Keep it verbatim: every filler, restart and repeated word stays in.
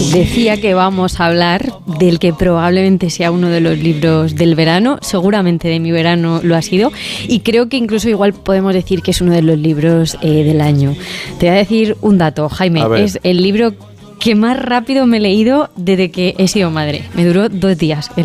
Decía que vamos a hablar del que probablemente sea uno de los libros del verano, seguramente de mi verano lo ha sido, y creo que incluso igual podemos decir que es uno de los libros eh, del año. Te voy a decir un dato, Jaime, es el libro que más rápido me he leído desde que he sido madre. Me duró dos días.